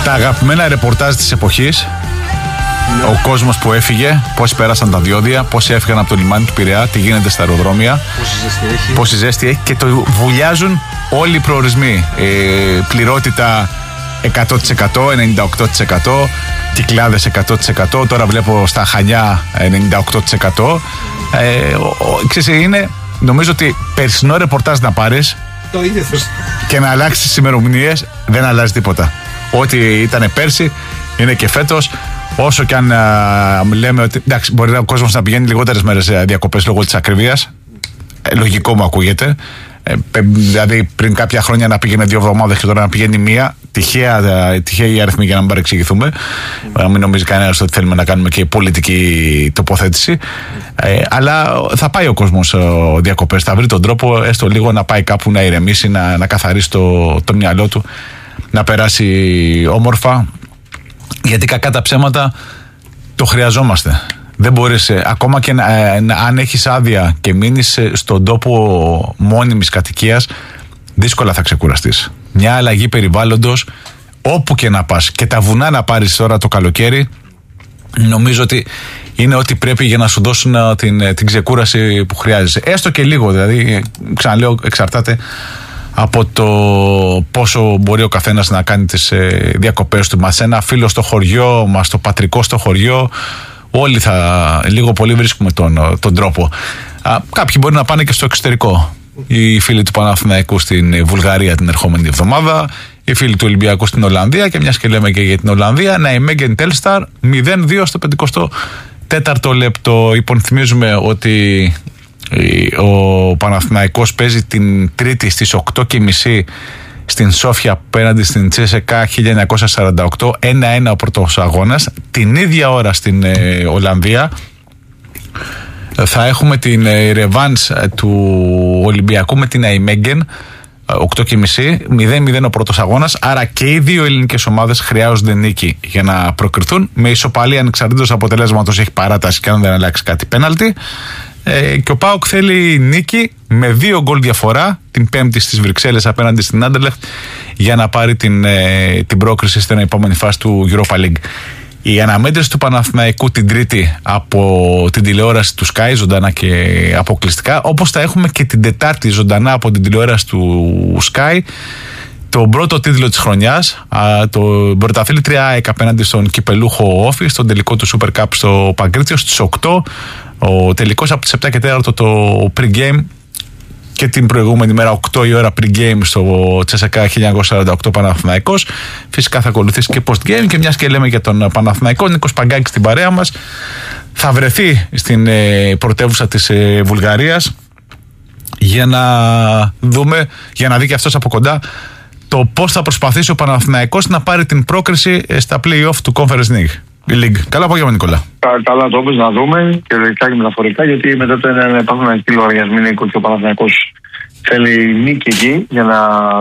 Τα αγαπημένα ρεπορτάζ της εποχής. Ο κόσμος που έφυγε, πόσοι πέρασαν τα διόδια, πόσοι έφυγαν από το λιμάνι του Πειραιά, τι γίνεται στα αεροδρόμια, πόση ζέστη έχει και το βουλιάζουν όλοι οι προορισμοί. Πληρότητα 100%, 98%, Κυκλάδες 100%, τώρα βλέπω στα Χανιά 98%. Ξέρεις, είναι, νομίζω ότι περσινό ρεπορτάζ να πάρεις και να αλλάξεις τις ημερομηνίες, δεν αλλάζει τίποτα. Ό,τι ήταν πέρσι είναι και φέτος. Όσο και αν λέμε ότι εντάξει, μπορεί ο κόσμος να πηγαίνει λιγότερες μέρες διακοπές λόγω της ακριβίας. Λογικό μου ακούγεται. Δηλαδή πριν κάποια χρόνια να πήγαινε 2 εβδομάδες και τώρα να πηγαίνει 1. Τυχαία η αριθμή για να μην παρεξηγηθούμε. Να μην νομίζει κανένας ότι θέλουμε να κάνουμε και πολιτική τοποθέτηση. Αλλά θα πάει ο κόσμος διακοπές. Θα βρει τον τρόπο έστω λίγο να πάει κάπου να ηρεμήσει, να καθαρίσει το μυαλό του, να περάσει όμορφα. Γιατί κακά τα ψέματα το χρειαζόμαστε. Δεν μπορείς, ακόμα και αν έχεις άδεια και μείνεις στον τόπο μόνιμης κατοικίας, δύσκολα θα ξεκουραστείς. Μια αλλαγή περιβάλλοντος, όπου και να πας, και τα βουνά να πάρεις τώρα το καλοκαίρι, νομίζω ότι είναι ό,τι πρέπει για να σου δώσουν την ξεκούραση που χρειάζεσαι. Έστω και λίγο, δηλαδή, ξαναλέω, εξαρτάται από το πόσο μπορεί ο καθένας να κάνει τις διακοπές του. Μας ένα φίλο στο χωριό, μας το πατρικό στο χωριό, όλοι λίγο πολύ βρίσκουμε τον τρόπο. Κάποιοι μπορεί να πάνε και στο εξωτερικό. Οι φίλοι του Παναθηναϊκού στην Βουλγαρία την ερχόμενη εβδομάδα, οι φίλοι του Ολυμπιακού στην Ολλανδία, και μιας και λέμε και για την Ολλανδία, Ναϊμέγγεν Τέλσταρ 0-2 στο 54ο λεπτό. Υπενθυμίζουμε ότι ο Παναθηναϊκός παίζει την Τρίτη στις 8:30 στην Σόφια απέναντι στην Τσέσεκα 1948, 1-1 ο πρώτος αγώνας. Την ίδια ώρα στην Ολλανδία θα έχουμε την ρεβάνς του Ολυμπιακού με την Ναϊμέγγεν 8:30, 0-0 ο πρώτος αγώνας. Άρα και οι δύο ελληνικές ομάδες χρειάζονται νίκη για να προκριθούν. Με ισοπαλία ανεξαρτήτως αποτελέσματος, έχει παράταση και αν δεν αλλάξει κάτι πέναλτι. Και ο ΠΑΟΚ θέλει νίκη με 2 γκολ διαφορά την Πέμπτη στις Βρυξέλλες απέναντι στην Άντερλεχτ για να πάρει την πρόκριση στην επόμενη φάση του Europa League. Η αναμέτρηση του Παναθηναϊκού την Τρίτη από την τηλεόραση του Sky, ζωντανά και αποκλειστικά, όπως θα έχουμε και την Τετάρτη ζωντανά από την τηλεόραση του Sky, τον πρώτο τίτλο της χρονιάς, το πρωταθλήτρια ΑΕΚ απέναντι στον κυπελούχο Όφη, στον τελικό του Super Cup στο Παγκρίτσιο στις 8. Ο τελικός από τις 7 και 4 το pre-game, και την προηγούμενη μέρα 8 η ώρα pre-game στο Τσέσεκα 1948 Παναθηναϊκός. Φυσικά θα ακολουθήσει και post-game, και μιας και λέμε για τον Παναθηναϊκό, Νίκος Παγκάκης στην παρέα μας θα βρεθεί στην πρωτεύουσα της Βουλγαρίας για να δούμε, για να δει και αυτός από κοντά το πώς θα προσπαθήσει ο Παναθηναϊκός να πάρει την πρόκριση στα play-off του Conference League. Καλό απόγευμα, Νικόλα. Καλά το όπες, να δούμε και λογικά και μεταφορικά, γιατί μετά υπάρχουν ανοιχτοί λογαριασμοί, Νίκο, και ο Παναθηναϊκός θέλει νίκη εκεί για να